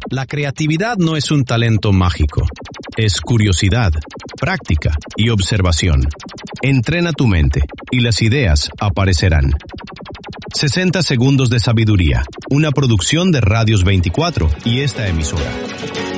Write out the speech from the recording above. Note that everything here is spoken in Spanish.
La creatividad no es un talento mágico. Es curiosidad, práctica y observación. Entrena tu mente y las ideas aparecerán. 60 segundos de sabiduría, una producción de Radios 24 y esta emisora.